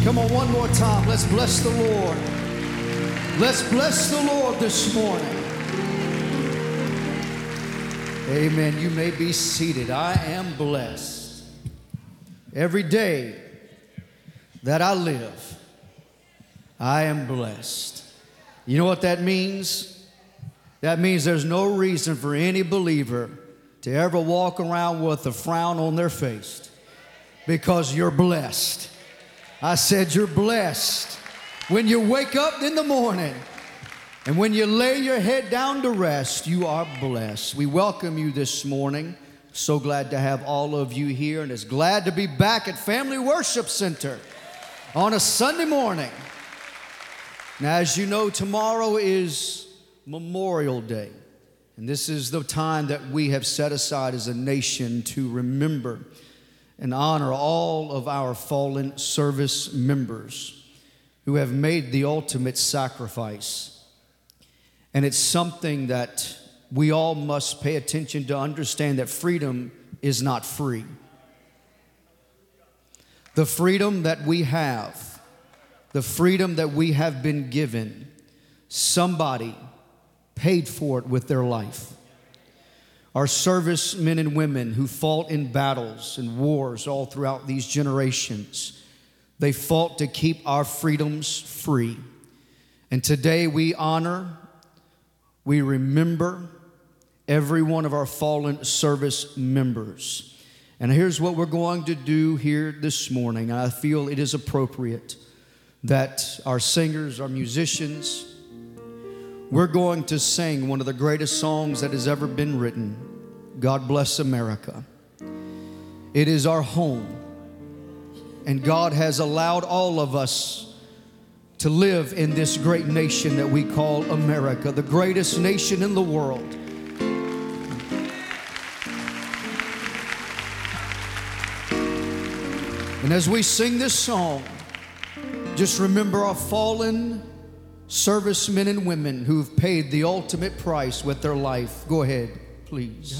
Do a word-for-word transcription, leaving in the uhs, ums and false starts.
Come on, one more time. Let's bless the Lord. Let's bless the Lord this morning. Amen. You may be seated. I am blessed. Every day that I live, I am blessed. You know what that means? That means there's no reason for any believer to ever walk around with a frown on their face, because you're blessed. I said you're blessed. When you wake up in the morning and when you lay your head down to rest, you are blessed. We welcome you this morning. So glad to have all of you here, and it's glad to be back at Family Worship Center on a Sunday morning. Now, as you know, tomorrow is Memorial Day, and this is the time that we have set aside as a nation to remember and honor all of our fallen service members who have made the ultimate sacrifice. And it's something that we all must pay attention to understand, that freedom is not free. The freedom that we have, the freedom that we have been given, somebody paid for it with their life. Our servicemen and women who fought in battles and wars all throughout these generations, they fought to keep our freedoms free. And today we honor, we remember every one of our fallen service members. And here's what we're going to do here this morning. I feel it is appropriate that our singers, our musicians, we're going to sing one of the greatest songs that has ever been written, God Bless America. It is our home, and God has allowed all of us to live in this great nation that we call America, the greatest nation in the world. And as we sing this song, just remember our fallen servicemen and women who've paid the ultimate price with their life. Go ahead, please.